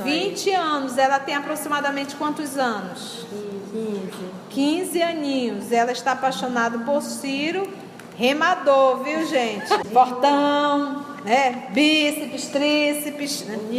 20 anos. Ela tem aproximadamente quantos anos? 15 aninhos. Ela está apaixonada por Ciro, remador, viu, gente? Fortão, né? Bíceps, tríceps,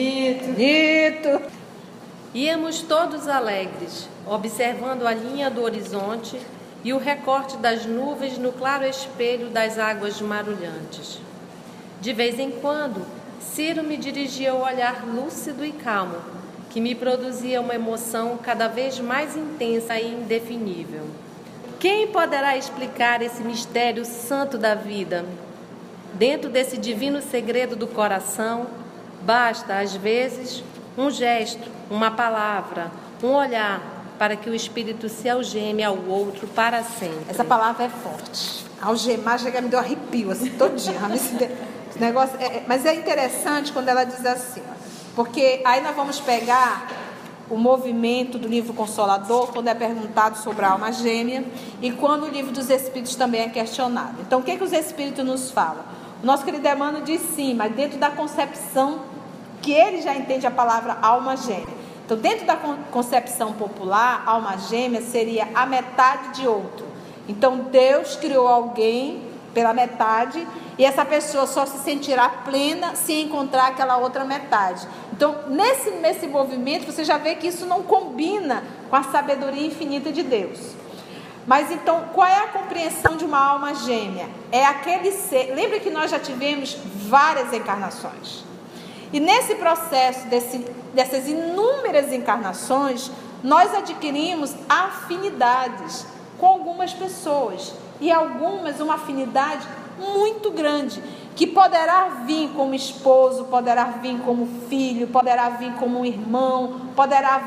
bonito. Íamos todos alegres, observando a linha do horizonte e o recorte das nuvens no claro espelho das águas marulhantes. De vez em quando, Ciro me dirigia o olhar lúcido e calmo, que me produzia uma emoção cada vez mais intensa e indefinível. Quem poderá explicar esse mistério santo da vida? Dentro desse divino segredo do coração, basta, às vezes, um gesto, uma palavra, um olhar, para que o espírito se algeme ao outro para sempre. Essa palavra é forte. Algemar, chega, me deu arrepio, assim, todinha. Esse negócio mas é interessante quando ela diz assim, ó, porque aí nós vamos pegar o movimento do livro Consolador, quando é perguntado sobre a alma gêmea, e quando o livro dos Espíritos também é questionado. Então, o que os Espíritos nos falam? O nosso querido Emmanuel diz sim, mas dentro da concepção que ele já entende a palavra alma gêmea. Então, dentro da concepção popular, alma gêmea seria a metade de outro. Então, Deus criou alguém pela metade e essa pessoa só se sentirá plena se encontrar aquela outra metade. Então, nesse movimento, você já vê que isso não combina com a sabedoria infinita de Deus. Mas, então, qual é a compreensão de uma alma gêmea? É aquele ser... Lembra que nós já tivemos várias encarnações. E nesse processo dessas inúmeras encarnações, nós adquirimos afinidades com algumas pessoas. E algumas uma afinidade muito grande, que poderá vir como esposo, poderá vir como filho, poderá vir como um irmão, poderá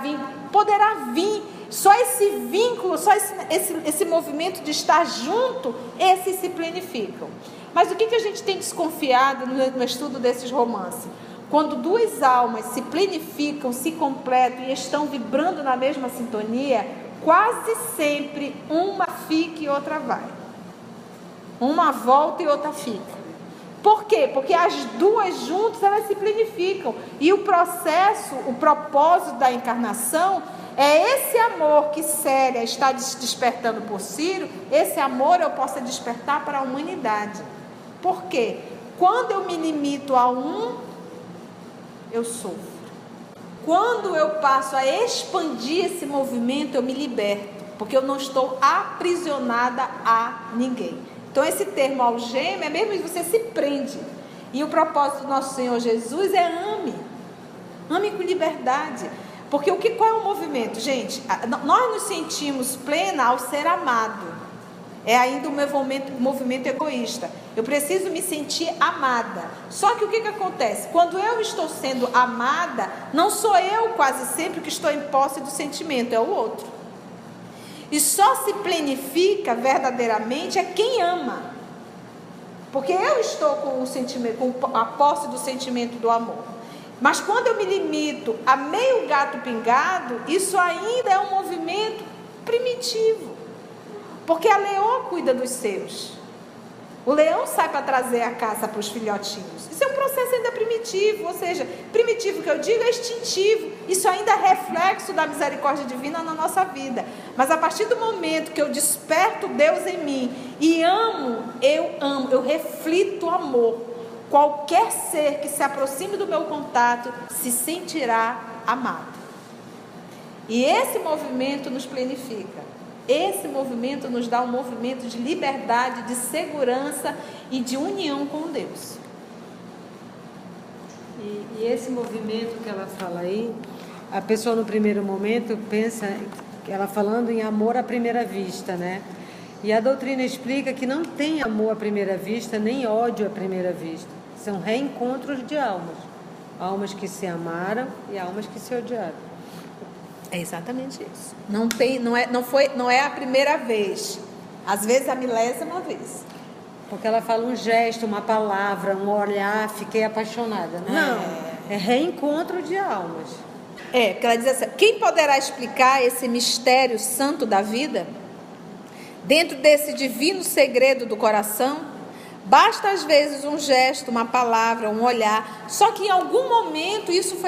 vir. Só esse vínculo, só esse movimento de estar junto, esses se planificam. Mas o que a gente tem desconfiado no estudo desses romances? Quando duas almas se planificam, se completam e estão vibrando na mesma sintonia, quase sempre uma fica e outra vai. Uma volta e outra fica. Por quê? Porque as duas juntas, elas se planificam. E o processo, o propósito da encarnação é esse amor que Célia está despertando por Ciro, esse amor eu possa despertar para a humanidade. Por quê? Quando eu me limito a um, eu sofro. Quando eu passo a expandir esse movimento, eu me liberto, porque eu não estou aprisionada a ninguém. Então esse termo algema é mesmo que você se prende. E o propósito do nosso Senhor Jesus é ame. Ame com liberdade. Porque qual é o movimento? Gente, nós nos sentimos plena ao ser amado. É ainda um movimento egoísta. Eu preciso me sentir amada. Só que o que acontece? Quando eu estou sendo amada, não sou eu quase sempre que estou em posse do sentimento, é o outro. E só se planifica verdadeiramente é quem ama. Porque eu estou com o sentimento, com a posse do sentimento do amor. Mas quando eu me limito a meio gato pingado, isso ainda é um movimento primitivo. Porque a leoa cuida dos seus. O leão sai para trazer a caça para os filhotinhos. Isso é um processo ainda primitivo, ou seja, primitivo que eu digo é instintivo. Isso ainda é reflexo da misericórdia divina na nossa vida. Mas a partir do momento que eu desperto Deus em mim e amo, eu reflito amor. Qualquer ser que se aproxime do meu contato se sentirá amado. E esse movimento nos planifica. Esse movimento nos dá um movimento de liberdade, de segurança e de união com Deus. E esse movimento que ela fala aí, a pessoa no primeiro momento pensa, ela falando em amor à primeira vista, né? E a doutrina explica que não tem amor à primeira vista, nem ódio à primeira vista. São reencontros de almas. Almas que se amaram e almas que se odiaram. É exatamente isso. Não é a primeira vez. Às vezes a milésima vez. Porque ela fala um gesto, uma palavra, um olhar, fiquei apaixonada. Não, é reencontro de almas. Porque ela diz assim, quem poderá explicar esse mistério santo da vida? Dentro desse divino segredo do coração, basta às vezes um gesto, uma palavra, um olhar. Só que em algum momento isso foi